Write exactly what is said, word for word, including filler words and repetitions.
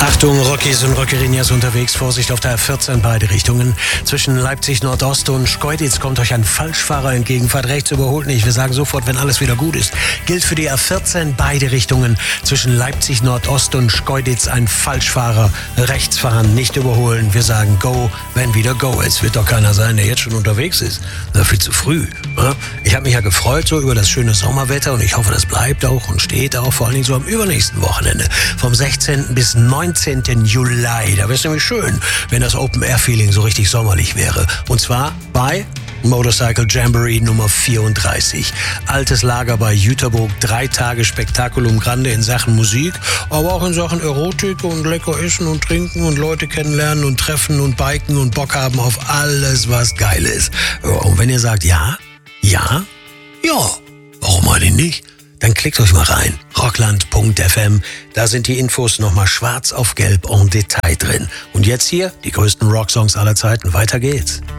Achtung, Rockies und Rockerinas unterwegs. Vorsicht auf der A vierzehn, beide Richtungen. Zwischen Leipzig Nordost und Schkeuditz kommt euch ein Falschfahrer entgegen. Fahrt rechts, überholt nicht. Wir sagen sofort, wenn alles wieder gut ist. Gilt für die A vierzehn, beide Richtungen. Zwischen Leipzig Nordost und Schkeuditz ein Falschfahrer. Rechts fahren, nicht überholen. Wir sagen go, wenn wieder go ist. Wird doch keiner sein, der jetzt schon unterwegs ist. Na, viel zu früh. Ne? Ich habe mich ja gefreut so über das schöne Sommerwetter und ich hoffe, das bleibt auch und steht auch, vor allen Dingen so am übernächsten Wochenende. Vom sechzehnten bis neunzehnten Juli. Da wäre es nämlich schön, wenn das Open-Air-Feeling so richtig sommerlich wäre. Und zwar bei Motorcycle Jamboree Nummer vierunddreißig. Altes Lager bei Jüterburg. Drei Tage Spektakulum Grande in Sachen Musik, aber auch in Sachen Erotik und lecker essen und trinken und Leute kennenlernen und treffen und biken und Bock haben auf alles, was geil ist. Und wenn ihr sagt, ja, ja, ja, warum eigentlich nicht? Dann klickt euch mal rein. rockland punkt f m. Da sind die Infos nochmal schwarz auf gelb en Detail drin. Und jetzt hier die größten Rocksongs aller Zeiten. Weiter geht's.